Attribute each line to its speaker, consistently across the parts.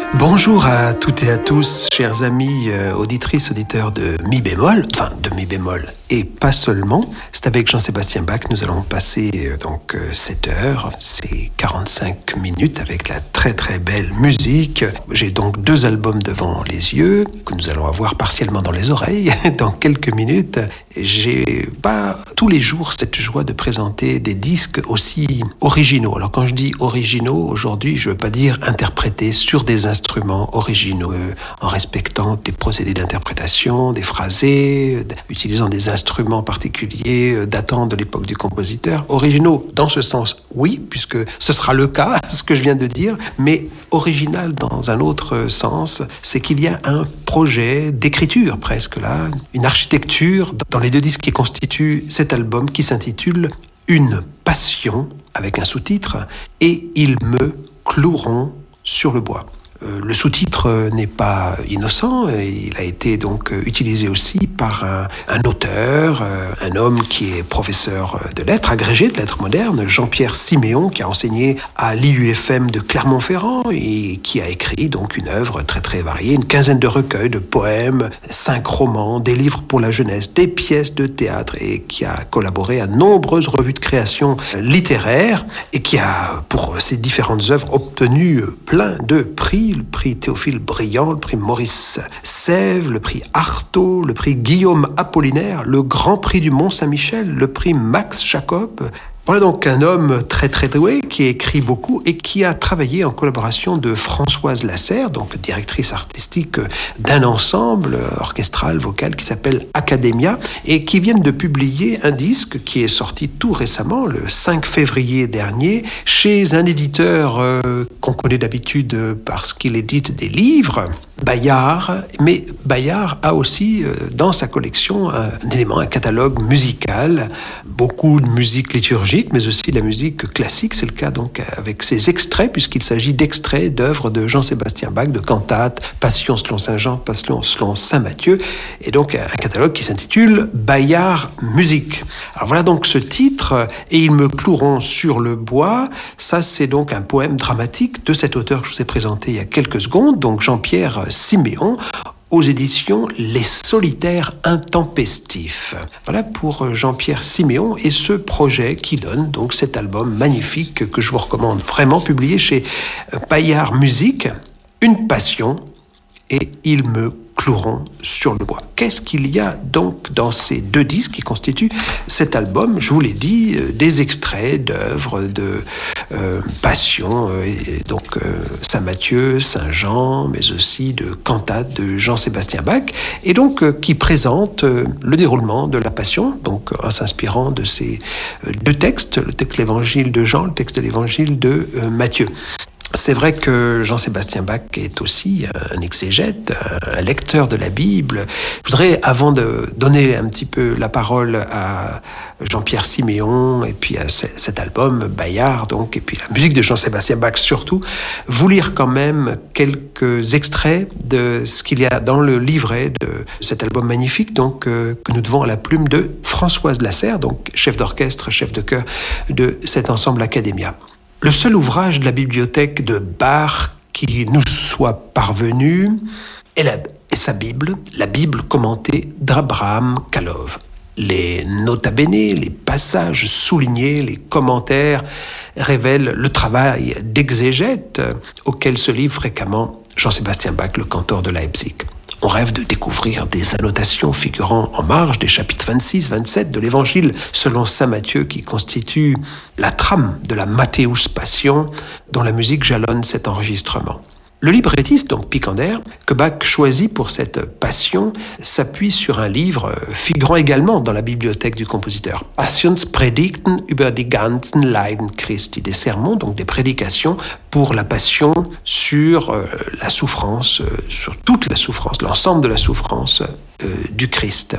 Speaker 1: Bonjour à toutes et à tous, chers amis auditrices, auditeurs de Mi bémol, enfin de Mi bémol et pas seulement. C'est avec Jean-Sébastien Bach, nous allons passer 7 heures, c'est 45 minutes avec la très très belle musique. J'ai donc 2 albums devant les yeux, que nous allons avoir partiellement dans les oreilles dans quelques minutes. J'ai pas tous les jours cette joie de présenter des disques aussi originaux. Alors quand je dis originaux, aujourd'hui, je veux pas dire interprétés sur des instruments originaux, en respectant des procédés d'interprétation, des phrasés, utilisant des instruments particuliers datant de l'époque du compositeur. Originaux dans ce sens, oui, puisque ce sera le cas, ce que je viens de dire, mais original dans un autre sens, c'est qu'il y a un projet d'écriture presque là, une architecture dans les 2 disques qui constituent cet album qui s'intitule « Une passion » avec un sous-titre « Et ils me cloueront sur le bois ». Le sous-titre n'est pas innocent, il a été donc utilisé aussi par un auteur, un homme qui est professeur de lettres, agrégé de lettres modernes, Jean-Pierre Siméon, qui a enseigné à l'IUFM de Clermont-Ferrand et qui a écrit donc une œuvre très très variée, une quinzaine de recueils de poèmes, 5 romans, des livres pour la jeunesse, des pièces de théâtre et qui a collaboré à nombreuses revues de création littéraire et qui a pour ses différentes œuvres obtenu plein de prix. Le prix Théophile Briand, le prix Maurice Sèvres, le prix Artaud, le prix Guillaume Apollinaire, le Grand Prix du Mont-Saint-Michel, le prix Max Jacob. Voilà donc un homme très très doué qui écrit beaucoup et qui a travaillé en collaboration de Françoise Lasserre, donc directrice artistique d'un ensemble orchestral vocal qui s'appelle Academia et qui viennent de publier un disque qui est sorti tout récemment, le 5 février dernier, chez un éditeur qu'on connaît d'habitude parce qu'il édite des livres, Bayard, mais Bayard a aussi dans sa collection un élément, un catalogue musical, beaucoup de musique liturgique, mais aussi de la musique classique. C'est le cas donc avec ces extraits, puisqu'il s'agit d'extraits d'œuvres de Jean-Sébastien Bach, de cantates, Passion selon Saint Jean, Passion selon Saint Matthieu, et donc un catalogue qui s'intitule Bayard Musique. Alors voilà donc ce titre, Et ils me cloueront sur le bois. Ça, c'est donc un poème dramatique de cet auteur que je vous ai présenté il y a quelques secondes, donc Jean-Pierre Siméon, aux éditions Les Solitaires Intempestifs. Voilà pour Jean-Pierre Siméon et ce projet qui donne donc cet album magnifique que je vous recommande vraiment, publié chez Bayard Musique, Une passion, et ils me cloueront sur le bois. Qu'est-ce qu'il y a donc dans ces 2 disques qui constituent cet album? Je vous l'ai dit, des extraits d'œuvres de Passion, Saint Matthieu, Saint Jean, mais aussi de cantates de Jean-Sébastien Bach, et donc qui présentent le déroulement de la Passion, donc en s'inspirant de ces 2 textes, le texte de l'Évangile de Jean, le texte de l'Évangile de Matthieu. C'est vrai que Jean-Sébastien Bach est aussi un exégète, un lecteur de la Bible. Je voudrais, avant de donner un petit peu la parole à Jean-Pierre Siméon et puis à cet album Bayard, donc, et puis la musique de Jean-Sébastien Bach surtout, vous lire quand même quelques extraits de ce qu'il y a dans le livret de cet album magnifique, donc que nous devons à la plume de Françoise Lasserre, donc chef d'orchestre, chef de chœur de cet ensemble Academia. Le seul ouvrage de la bibliothèque de Bach qui nous soit parvenu est sa Bible, la Bible commentée d'Abraham Kalov. Les nota bene, les passages soulignés, les commentaires révèlent le travail d'exégète auquel se livre fréquemment Jean-Sébastien Bach, le cantor de Leipzig. On rêve de découvrir des annotations figurant en marge des chapitres 26-27 de l'Évangile selon saint Matthieu qui constitue la trame de la Matthäus Passion dont la musique jalonne cet enregistrement. Le librettiste, donc Picander, que Bach choisit pour cette passion, s'appuie sur un livre figurant également dans la bibliothèque du compositeur. Passionspredigten über die ganzen Leiden Christi, des sermons, donc des prédications pour la passion sur la souffrance, sur toute la souffrance, l'ensemble de la souffrance du Christ.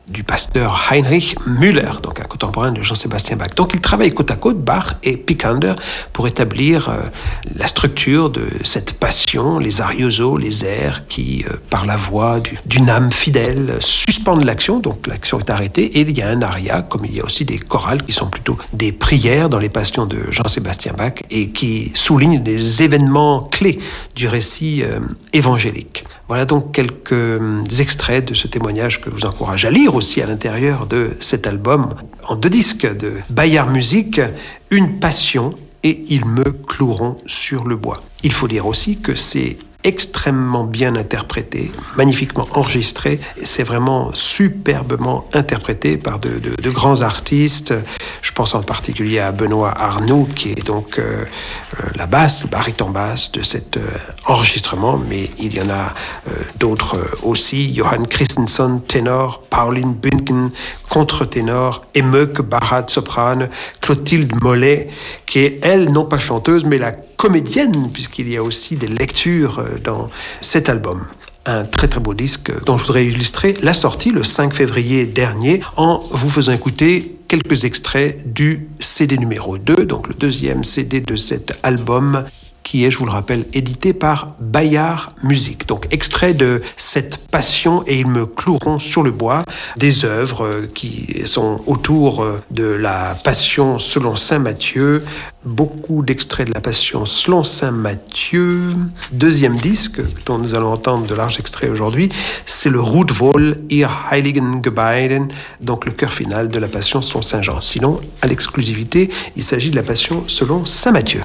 Speaker 1: du pasteur Heinrich Müller, donc un contemporain de Jean-Sébastien Bach. Donc ils travaillent côte à côte, Bach et Picander, pour établir la structure de cette passion, les ariosos, les airs qui, par la voix d'une âme fidèle, suspendent l'action, donc l'action est arrêtée, et il y a un aria, comme il y a aussi des chorales qui sont plutôt des prières dans les passions de Jean-Sébastien Bach et qui soulignent les événements clés du récit évangélique. Voilà donc quelques extraits de ce témoignage que je vous encourage à lire aussi à l'intérieur de cet album en 2 disques de Bayard Musique, Une passion et Ils me cloueront sur le bois. Il faut dire aussi que c'est extrêmement bien interprété, magnifiquement enregistré. C'est vraiment superbement interprété par de grands artistes. Je pense en particulier à Benoît Arnoux, qui est donc la basse, le baryton basse de cet enregistrement, mais il y en a d'autres aussi. Johan Christensen, ténor, Pauline Bunken, contre-ténor, Emmeuk Barad, soprane, Clotilde Mollet, qui est, elle, non pas chanteuse, mais la comédienne, puisqu'il y a aussi des lectures dans cet album. Un très très beau disque dont je voudrais illustrer la sortie le 5 février dernier en vous faisant écouter quelques extraits du CD numéro 2, donc le 2e CD de cet album qui est, je vous le rappelle, édité par Bayard Musique. Donc, extrait de cette passion et Ils me cloueront sur le bois, des œuvres qui sont autour de la passion selon saint Matthieu, beaucoup d'extraits de la passion selon saint Matthieu. 2e disque, dont nous allons entendre de larges extraits aujourd'hui, c'est le Rudvoll, ihr heiligen Gebeiden, donc le chœur final de la passion selon saint Jean. Sinon, à l'exclusivité, il s'agit de la passion selon saint Matthieu.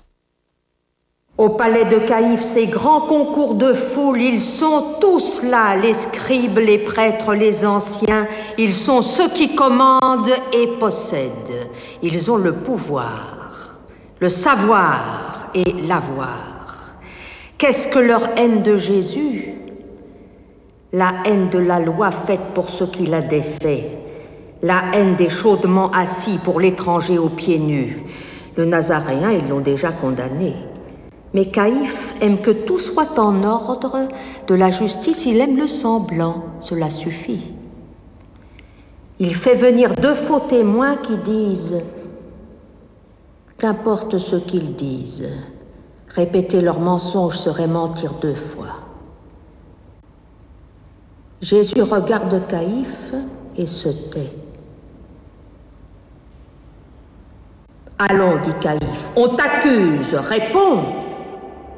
Speaker 2: Au palais de Caïphe, ces grands concours de foule, ils sont tous là, les scribes, les prêtres, les anciens. Ils sont ceux qui commandent et possèdent. Ils ont le pouvoir, le savoir et l'avoir. Qu'est-ce que leur haine de Jésus? La haine de la loi faite pour ceux qui la défait. La haine des chaudement assis pour l'étranger aux pieds nus. Le Nazaréen, ils l'ont déjà condamné. Mais Caïphe aime que tout soit en ordre. De la justice, il aime le semblant. Cela suffit. Il fait venir 2 faux témoins qui disent « Qu'importe ce qu'ils disent, répéter leur mensonge serait mentir 2 fois. » Jésus regarde Caïphe et se tait. « Allons, dit Caïphe, on t'accuse, réponds !»